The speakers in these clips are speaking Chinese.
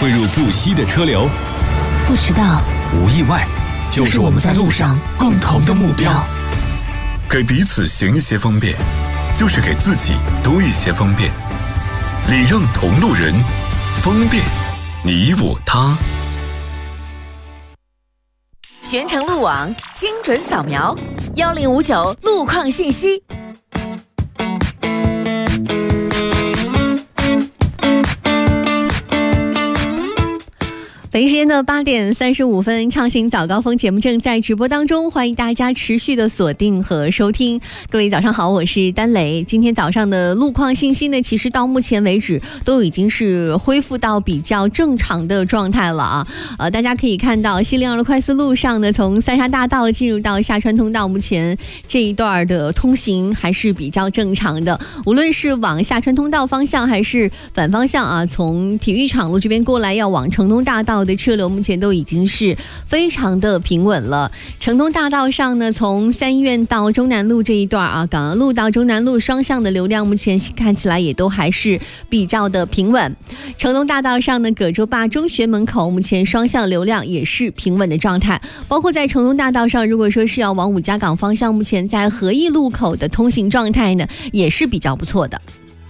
汇入不息的车流。 不迟到， 无意外，就是我们在路上共同的目标。 给彼此行一些方便，就是给自己多一些方便。礼让同路人，方便你我他。 全程路网，精准扫描，1059路况信息。 北京时间的8点35分，畅行早高峰节目正在直播当中，欢迎大家持续的锁定和收听。各位早上好，我是丹雷。今天早上的路况信息呢，其实到目前为止都已经是恢复到比较正常的状态了啊。大家可以看到西陵2路快速路上呢，从三沙大道进入到下川通道，目前这一段的通行还是比较正常的。无论是往下川通道方向还是反方向啊，从体育场路这边过来要往城东大道的车流目前都已经是非常的平稳了。城东大道上呢，从三医院到中南路这一段啊，港安路到中南路双向的流量目前看起来也都还是比较的平稳。城东大道上呢，葛洲坝中学门口目前双向流量也是平稳的状态。包括在城东大道上，如果说是要往五家港方向，目前在和义路口的通行状态呢，也是比较不错的。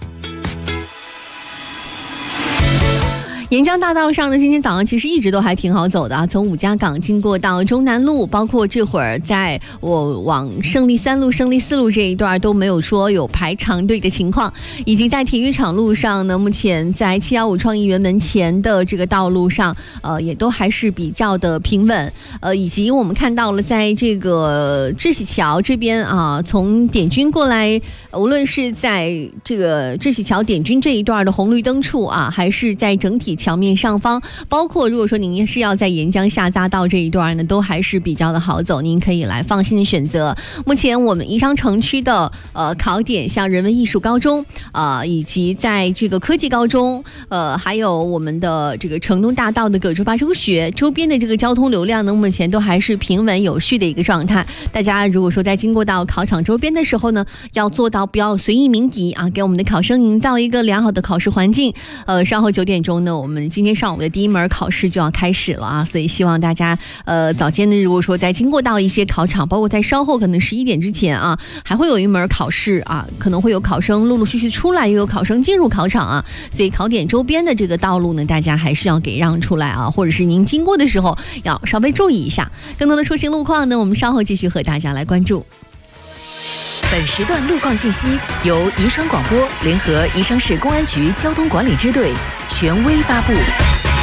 沿江大道上呢，今天早上其实一直都还挺好走的啊，从五家港经过到中南路，包括这会儿在我往胜利3路、胜利4路这一段都没有说有排长队的情况，以及在体育场路上呢，目前在715创意园门前的这个道路上，也都还是比较的平稳，以及我们看到了在这个智喜桥这边啊，从点军过来，无论是在这个智喜桥点军这一段的红绿灯处啊，还是在整体桥面上方，包括如果说您是要在沿江下匝道这一段呢，都还是比较的好走，您可以来放心的选择。目前我们宜昌城区的考点，像人文艺术高中以及在这个科技高中，还有我们的这个城东大道的葛洲坝中学周边的这个交通流量呢，目前都还是平稳有序的一个状态。大家如果说在经过到考场周边的时候呢，要做到不要随意鸣笛啊，给我们的考生营造一个良好的考试环境。稍后9点钟呢，我们今天上午的第一门考试就要开始了啊，所以希望大家早间呢，如果说在经过到一些考场，包括在稍后可能11点之前啊，还会有一门考试啊，可能会有考生陆陆续续出来，又有考生进入考场啊，所以考点周边的这个道路呢，大家还是要给让出来啊，或者是您经过的时候要稍微注意一下。更多的出行路况呢，我们稍后继续和大家来关注。 本时段路况信息由宜昌广播联合宜昌市公安局交通管理支队权威发布。